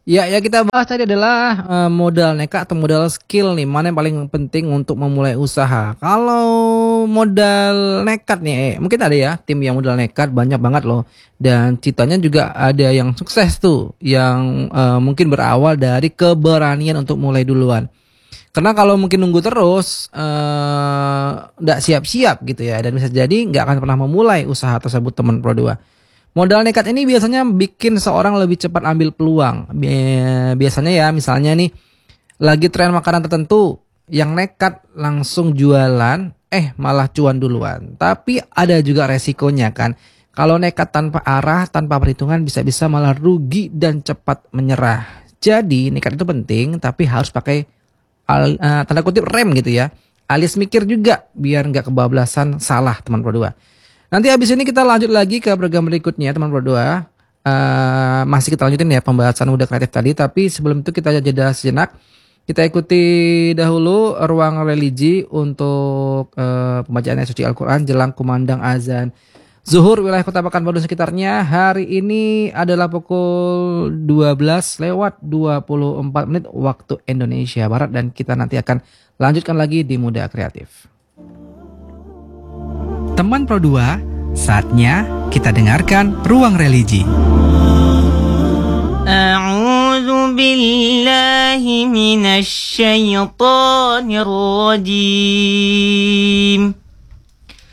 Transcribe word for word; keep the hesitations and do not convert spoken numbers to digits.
Ya, ya kita bahas tadi adalah uh, modal nekat atau modal skill nih, mana yang paling penting untuk memulai usaha. Kalau modal nekat nih, eh, mungkin ada ya tim yang modal nekat banyak banget loh. Dan ceritanya juga ada yang sukses tuh, yang uh, mungkin berawal dari keberanian untuk mulai duluan. Karena kalau mungkin nunggu terus, nggak uh, siap-siap gitu ya, dan bisa jadi nggak akan pernah memulai usaha tersebut teman Pro dua. Modal nekat ini biasanya bikin seorang lebih cepat ambil peluang. Biasanya ya, misalnya nih, lagi tren makanan tertentu, yang nekat langsung jualan, eh malah cuan duluan. Tapi ada juga resikonya kan. Kalau nekat tanpa arah, tanpa perhitungan, bisa-bisa malah rugi dan cepat menyerah. Jadi nekat itu penting, tapi harus pakai al, uh, tanda kutip rem gitu ya. Alias mikir juga, biar nggak kebablasan salah teman Pro dua. Nanti habis ini kita lanjut lagi ke program berikutnya teman Pro dua. Uh, masih kita lanjutin ya pembahasan muda kreatif tadi. Tapi sebelum itu kita jeda sejenak. Kita ikuti dahulu ruang religi untuk uh, pembacaan ayat suci Al-Quran jelang kumandang azan zuhur wilayah Kota Pekanbaru sekitarnya. Hari ini adalah pukul dua belas lewat dua puluh empat menit waktu Indonesia Barat. Dan kita nanti akan lanjutkan lagi di Muda Kreatif. Teman Pro dua, saatnya kita dengarkan Ruang Religi. A'udzu billahi minasy syaithanir rajim.